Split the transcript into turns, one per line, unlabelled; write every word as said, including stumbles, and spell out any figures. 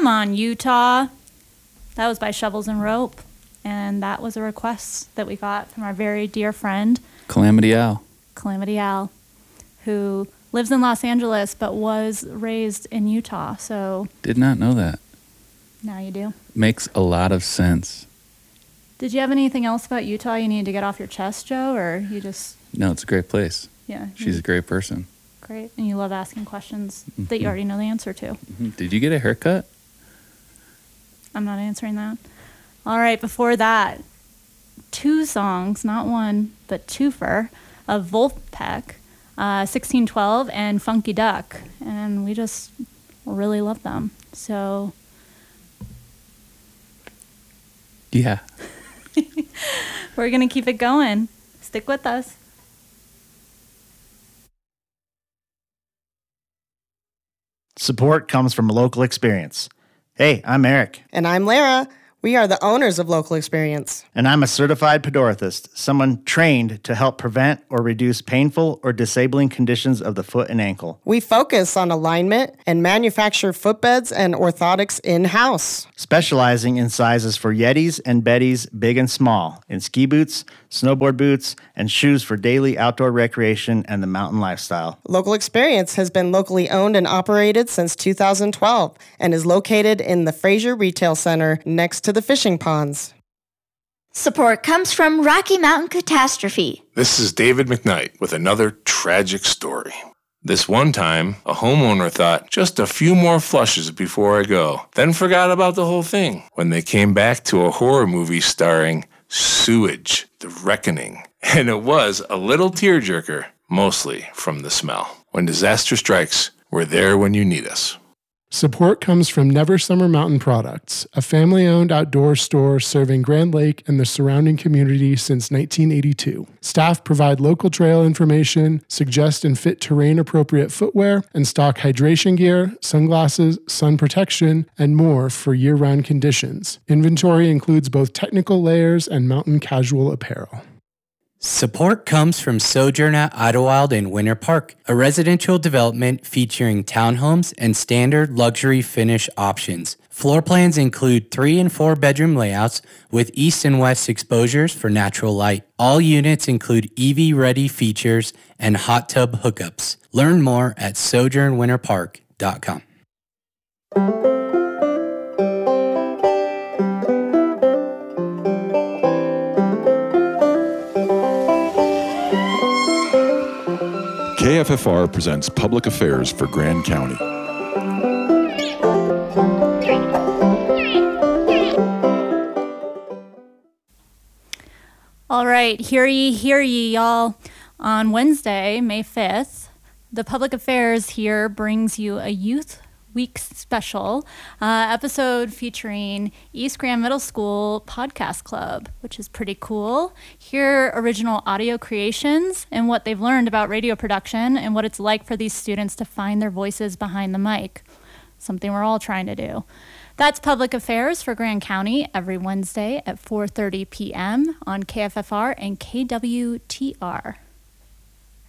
Come on, Utah. That was by Shovels and Rope. And that was a request that we got from our very dear friend,
Calamity Al.
Calamity Al, who lives in Los Angeles but was raised in Utah. So
Did not know that.
now you do.
Makes a lot of sense.
Did you have anything else about Utah you need to get off your chest, Joe, or you just...
No, it's a great place.
Yeah.
She's a great person.
Great. And you love asking questions
Mm-hmm.
that you already know the answer to.
Mm-hmm. Did you get a haircut?
I'm not answering that. All right, before that, two songs, not one, but twofer, of Wolfpack, uh, sixteen twelve and Funky Duck. And we just really love them. So...
Yeah.
We're going to keep it going. Stick with us.
Support comes from local experience. Hey, I'm Eric.
And I'm Lara. We are the owners of Local Experience.
And I'm a certified podorthist, someone trained to help prevent or reduce painful or disabling conditions of the foot and ankle.
We focus on alignment and manufacture footbeds and orthotics in-house.
Specializing in sizes for Yetis and Bettys, big and small, in ski boots, snowboard boots, and shoes for daily outdoor recreation and the mountain lifestyle.
Local Experience has been locally owned and operated since two thousand twelve and is located in the Fraser Retail Center next to the fishing ponds.
Support comes from Rocky Mountain Catastrophe.
This is David McKnight with another tragic story. This one time, a homeowner thought, just a few more flushes before I go, then forgot about the whole thing when they came back to a horror movie starring Sewage, The Reckoning. And it was a little tearjerker, mostly from the smell. When disaster strikes, we're there when you need us.
Support comes from Never Summer Mountain Products, a family-owned outdoor store serving Grand Lake and the surrounding community since nineteen eighty-two. Staff provide local trail information, suggest and fit terrain-appropriate footwear, and stock hydration gear, sunglasses, sun protection, and more for year-round conditions. Inventory includes both technical layers and mountain casual apparel.
Support comes from Sojourn at Idlewild in Winter Park, a residential development featuring townhomes and standard luxury finish options. Floor plans include three and four bedroom layouts with east and west exposures for natural light. All units include E V-ready features and hot tub hookups. Learn more at sojourn winter park dot com.
K F F R presents Public Affairs for Grand County.
All right, hear ye, hear ye, y'all. On Wednesday, May fifth, the Public Affairs here brings you a Youth Week special uh, episode featuring East Grand Middle School Podcast Club, which is pretty cool. Hear original audio creations and what they've learned about radio production and what it's like for these students to find their voices behind the mic, something we're all trying to do. That's Public Affairs for Grand County every Wednesday at four thirty p.m. on K F F R and K W T R.